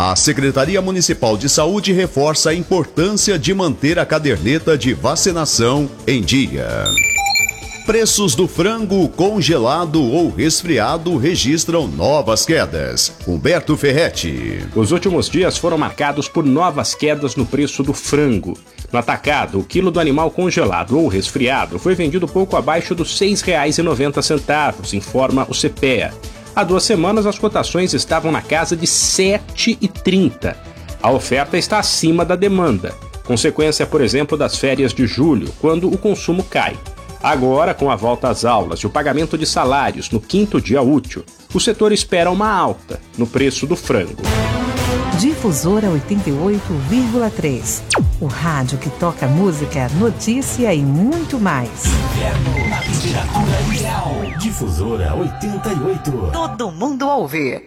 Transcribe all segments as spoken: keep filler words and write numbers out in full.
A Secretaria Municipal de Saúde reforça a importância de manter a caderneta de vacinação em dia. Preços do frango congelado ou resfriado registram novas quedas. Humberto Ferretti. Os últimos dias foram marcados por novas quedas no preço do frango. No atacado, o quilo do animal congelado ou resfriado foi vendido pouco abaixo dos seis reais e noventa centavos, informa o CEPEA. Há duas semanas as cotações estavam na casa de sete reais e trinta centavos. A oferta está acima da demanda, consequência, por exemplo, das férias de julho, quando o consumo cai. Agora, com a volta às aulas e o pagamento de salários no quinto dia útil, o setor espera uma alta no preço do frango. Difusora oitenta e oito vírgula três. O rádio que toca música, notícia e muito mais. Inverno na temperatura ideal. Difusora oitenta e oito. Todo mundo ouve.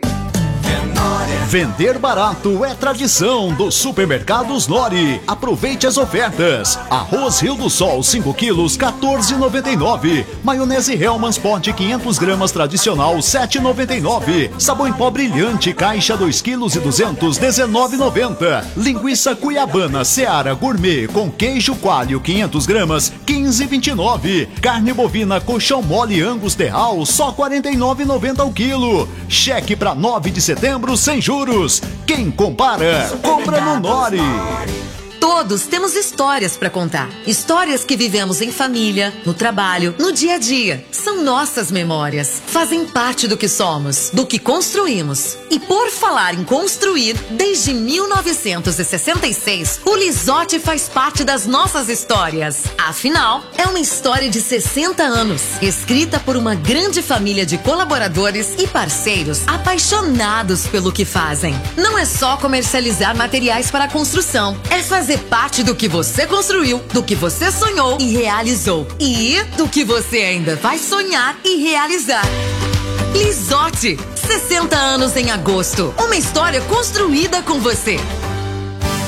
Vender barato é tradição dos supermercados Nori. Aproveite as ofertas. Arroz Rio do Sol cinco quilos, quatorze reais e noventa e nove centavos. Maionese Hellmann's Pot quinhentas gramas tradicional, sete reais e noventa e nove centavos. Sabão em pó brilhante caixa dois quilos e duzentos, dezenove reais e noventa centavos. Linguiça Cuiabana Seara Gourmet com queijo coalho quinhentas gramas, quinze reais e vinte e nove centavos. Carne bovina colchão mole Angus Terral, só quarenta e nove reais e noventa centavos o quilo. Cheque para nove de setembro sem juros. Quem compara, compra no Nori. Todos temos histórias para contar. Histórias que vivemos em família, no trabalho, no dia a dia. São nossas memórias. Fazem parte do que somos, do que construímos. E por falar em construir, desde mil novecentos e sessenta e seis, o Lisotti faz parte das nossas histórias. Afinal, é uma história de sessenta anos, escrita por uma grande família de colaboradores e parceiros apaixonados pelo que fazem. Não é só comercializar materiais para a construção, é fazer parte do que você construiu, do que você sonhou e realizou. E do que você ainda vai sonhar e realizar. Lisotti, sessenta anos em agosto. Uma história construída com você.